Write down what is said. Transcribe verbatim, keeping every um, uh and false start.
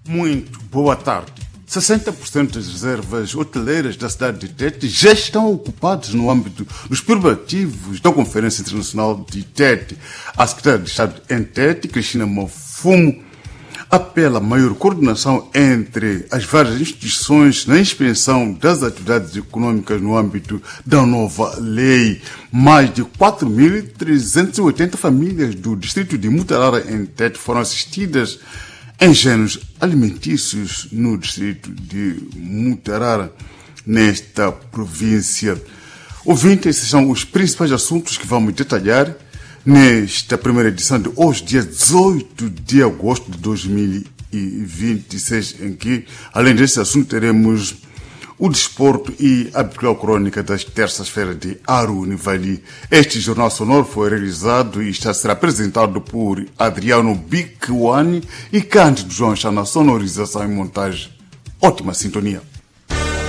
Muito boa tarde. sessenta por cento das reservas hoteleiras da cidade de Tete já estão ocupadas no âmbito dos preparativos da Conferência Internacional de Tete. A secretária de Estado em Tete, Cristina Mafumo, apela a maior coordenação entre as várias instituições na inspeção das atividades econômicas no âmbito da nova lei. Mais de quatro mil trezentas e oitenta famílias do distrito de Mutarara, em Tete, foram assistidas em géneros alimentícios no distrito de Mutarara, nesta província. Ouvintes, esses são os principais assuntos que vamos detalhar nesta primeira edição de hoje, dia dezoito de agosto de dois mil e vinte e seis, em que, além desse assunto, teremos o desporto e a habitual crônica das terças-feiras de Arunivali. Este jornal sonoro foi realizado e está a ser apresentado por Adriano Bikwani e Cândido João Chá na sonorização e montagem. Ótima sintonia.